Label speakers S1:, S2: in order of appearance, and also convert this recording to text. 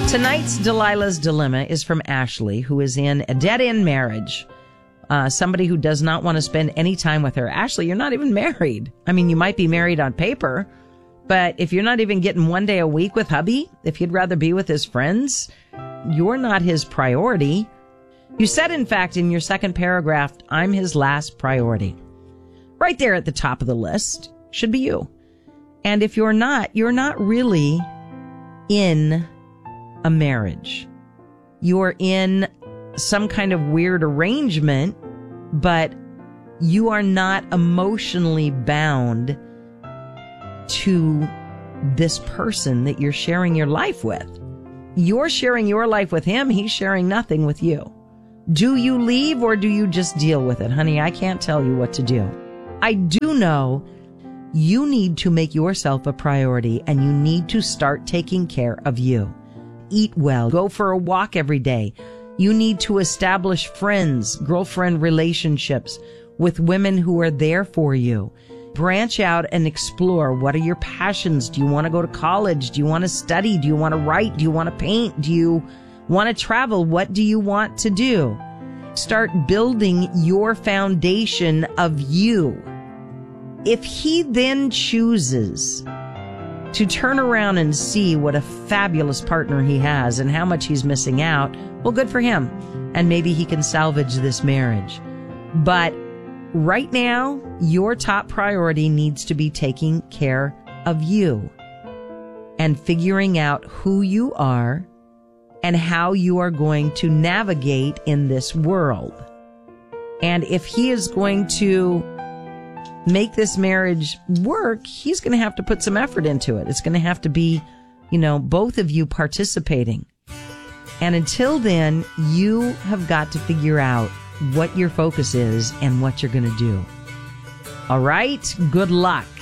S1: Tonight's Delilah's Dilemma is from Ashley, who is in a dead-end marriage. Somebody who does not want to spend any time with her. Ashley, you're not even married. I mean, you might be married on paper, but if you're not even getting one day a week with hubby, if he'd rather be with his friends, you're not his priority. You said, in fact, in your second paragraph, I'm his last priority. Right there at the top of the list should be you. And if you're not really in a marriage. You're in some kind of weird arrangement, but you are not emotionally bound to this person that you're sharing your life with. You're sharing your life with him. He's sharing nothing with you. Do you leave or do you just deal with it? Honey, I can't tell you what to do. I do know you need to make yourself a priority and you need to start taking care of you. Eat well. Go for a walk every day. You need to establish friends, girlfriend relationships with women who are there for you. Branch out and explore. What are your passions? Do you want to go to college? Do you want to study? Do you want to write? Do you want to paint? Do you want to travel? What do you want to do? Start building your foundation of you. If he then chooses to turn around and see what a fabulous partner he has and how much he's missing out, well, good for him. And maybe he can salvage this marriage. But right now, your top priority needs to be taking care of you and figuring out who you are and how you are going to navigate in this world. And if he is going to make this marriage work, he's going to have to put some effort into it. It's going to have to be, both of you participating. And until then, you have got to figure out what your focus is and what you're going to do. All right? Good luck.